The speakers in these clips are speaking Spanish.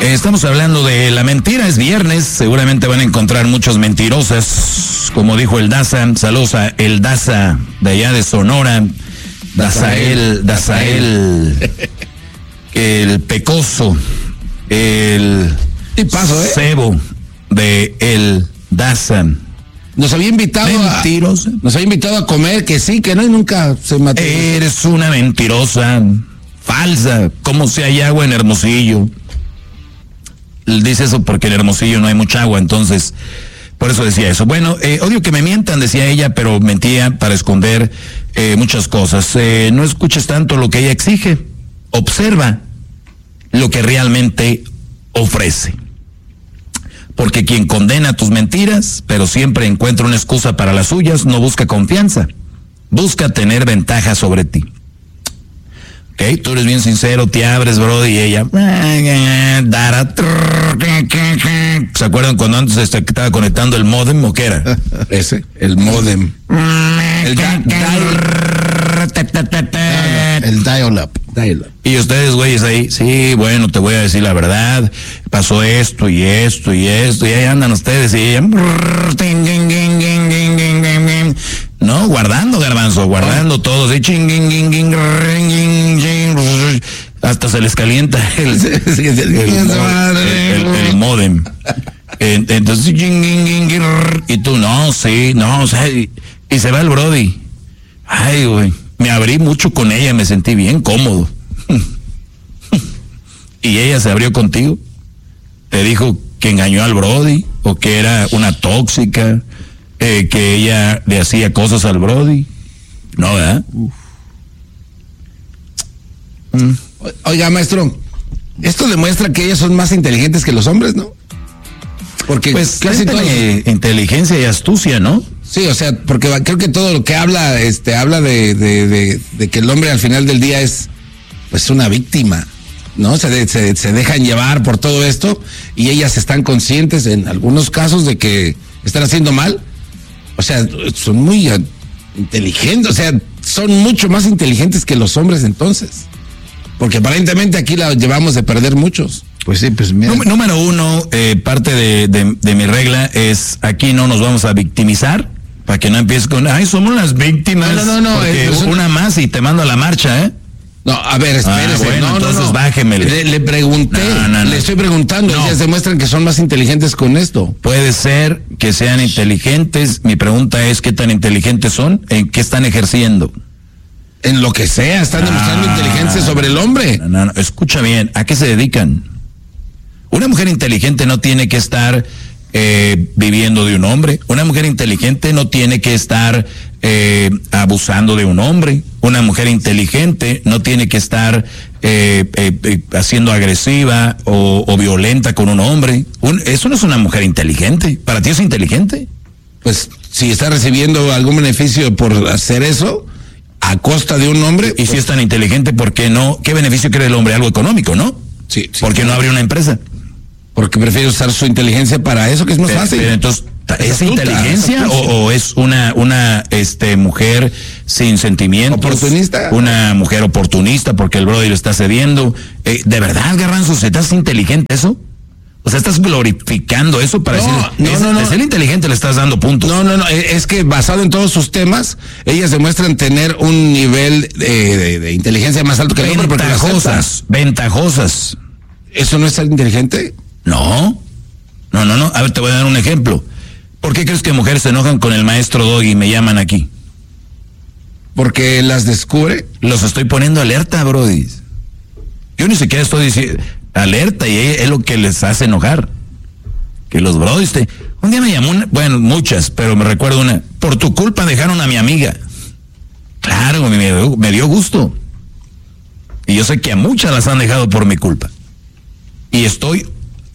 Estamos hablando de la mentira, es viernes, seguramente van a encontrar muchos mentirosas, como dijo el Daza. Saludos a el Daza de allá de Sonora, Dazael, el Pecoso, el Cebo de el Daza. Nos había invitado a comer, que sí, que no, y nunca se mató. Eres una mentirosa, falsa, como si hay agua en Hermosillo. Dice eso porque en Hermosillo no hay mucha agua, entonces, por eso decía eso. Bueno, odio que me mientan, decía ella, pero mentía para esconder muchas cosas. No escuches tanto lo que ella exige, observa lo que realmente ofrece. Porque quien condena tus mentiras, pero siempre encuentra una excusa para las suyas, no busca confianza, busca tener ventaja sobre ti. Ok, tú eres bien sincero, te abres, bro, y ella... ¿Se acuerdan cuando antes estaba conectando el módem o qué era? Ese, el módem. El dial-up. Y ustedes, güeyes, ahí, sí, bueno, te voy a decir la verdad, pasó esto y esto y esto, y ahí andan ustedes, y ella... No, guardando, garbanzo, guardando todo, así, hasta se les calienta el módem. Entonces, y tú, no, sí, no, o sea, y se va el brody. Ay, güey, me abrí mucho con ella, me sentí bien cómodo. Y ella se abrió contigo, te dijo que engañó al brody, o que era una tóxica, que ella le hacía cosas al brody. No, ¿verdad? Oiga, maestro, esto demuestra que ellas son más inteligentes que los hombres, ¿no? Porque pues casi toda inteligencia y astucia, ¿no? Sí, o sea, porque creo que todo lo que habla de que el hombre al final del día es pues una víctima, ¿no? Se dejan llevar por todo esto y ellas están conscientes en algunos casos de que están haciendo mal. O sea, son muy inteligentes, o sea, son mucho más inteligentes que los hombres entonces. Porque aparentemente aquí la llevamos de perder muchos. Pues sí, pues mira. Número uno, parte de mi regla es, aquí no nos vamos a victimizar, para que no empieces con, ay, somos las víctimas. No. Porque una más y te mando a la marcha, ¿eh? No, a ver, espérese. Bueno, entonces bájemele. Le pregunté, le estoy preguntando, ellas demuestran que son más inteligentes con esto. Puede ser que sean inteligentes, mi pregunta es, ¿qué tan inteligentes son? ¿En qué están ejerciendo? En lo que sea, están demostrando inteligencia sobre el hombre. No, escucha bien, ¿a qué se dedican? Una mujer inteligente no tiene que estar viviendo de un hombre. Una mujer inteligente no tiene que estar abusando de un hombre. Una mujer inteligente no tiene que estar haciendo agresiva o violenta con un hombre. Eso no es una mujer inteligente. ¿Para ti es inteligente? Pues si está recibiendo algún beneficio por hacer eso a costa de un hombre. Y si es tan inteligente, ¿por qué no? ¿Qué beneficio quiere el hombre? Algo económico, ¿no? Sí. ¿Por qué no abre una empresa? Porque prefiere usar su inteligencia para eso, que es más fácil. Pero entonces, ¿es inteligencia o es una mujer sin sentimientos? ¿Oportunista? Una mujer oportunista porque el brother lo está cediendo. ¿De verdad, Garbanzo, estás inteligente eso? O sea, estás glorificando eso para decir, de ser inteligente le estás dando puntos. No, es que basado en todos sus temas, ellas demuestran tener un nivel de inteligencia más alto que el hombre. Ventajosas. ¿Eso no es ser inteligente? No. A ver, te voy a dar un ejemplo. ¿Por qué crees que mujeres se enojan con el maestro Doggy y me llaman aquí? Porque las descubre. Los estoy poniendo alerta, brody. Yo ni siquiera estoy diciendo alerta y es lo que les hace enojar. Que los brodis un día me llamó muchas, pero me recuerdo una. Por tu culpa dejaron a mi amiga. Claro, me dio gusto. Y yo sé que a muchas las han dejado por mi culpa. Y estoy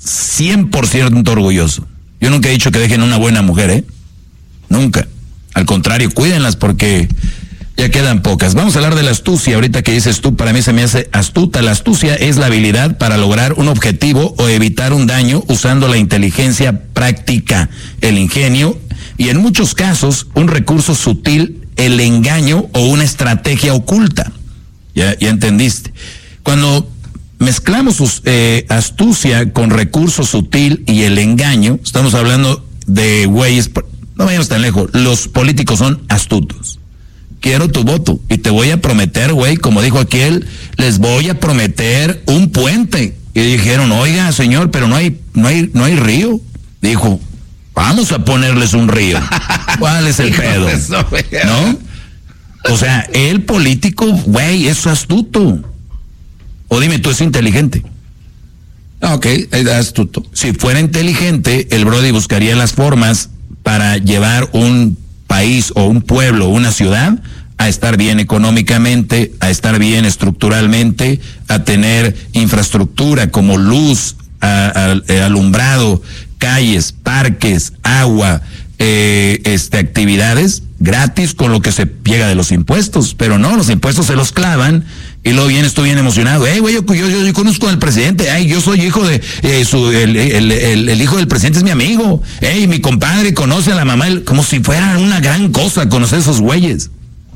100% orgulloso. Yo nunca he dicho que dejen una buena mujer, ¿eh? Nunca. Al contrario, cuídenlas porque ya quedan pocas. Vamos a hablar de la astucia. Ahorita que dices tú, para mí se me hace astuta. La astucia es la habilidad para lograr un objetivo o evitar un daño usando la inteligencia práctica, el ingenio y en muchos casos un recurso sutil, el engaño o una estrategia oculta. Ya entendiste. Cuando mezclamos astucia con recurso sutil y el engaño. Estamos hablando de güeyes, no vayamos tan lejos, los políticos son astutos. Quiero tu voto y te voy a prometer, güey, como dijo aquel, les voy a prometer un puente. Y dijeron, oiga, señor, pero no hay río. Dijo, vamos a ponerles un río. ¿Cuál es el pedo? ¿No? O sea, el político, güey, es astuto. O dime, ¿tú es inteligente? Ok, es astuto. Si fuera inteligente, el Brody buscaría las formas para llevar un país o un pueblo, una ciudad, a estar bien económicamente, a estar bien estructuralmente, a tener infraestructura como luz, alumbrado, calles, parques, agua, actividades gratis con lo que se llega de los impuestos, pero no, los impuestos se los clavan y luego vienes tú bien emocionado, güey, yo conozco al presidente, yo soy hijo de, el hijo del presidente es mi amigo, mi compadre conoce a la mamá, como si fuera una gran cosa conocer a esos güeyes.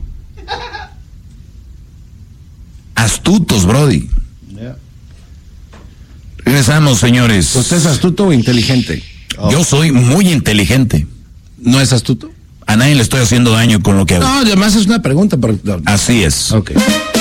Astutos, Brody. Yeah. Regresamos, señores. ¿Usted es astuto o inteligente? Yo soy muy inteligente. ¿No es astuto? A nadie le estoy haciendo daño con lo que hago. No, además es una pregunta. Pero... Así es. Okay.